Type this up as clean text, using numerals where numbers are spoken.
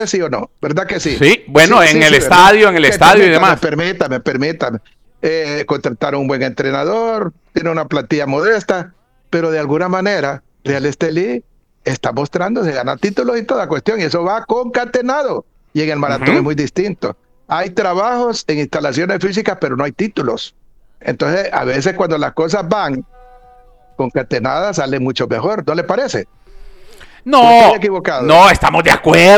sí o no, ¿verdad que sí? Sí, bueno, Sí, en sí, el sí, ¿verdad? estadio, y demás. Permítame. Contrataron un buen entrenador, tiene una plantilla modesta, pero de alguna manera Real Estelí está mostrando, se gana títulos y toda cuestión, y eso va concatenado. Y en el maratón es Ujú. muy distinto. Hay trabajos en instalaciones físicas, pero no hay títulos. Entonces, a veces cuando las cosas van concatenadas, sale mucho mejor, ¿no le parece? ¿O estoy No, equivocado? no, estamos de acuerdo.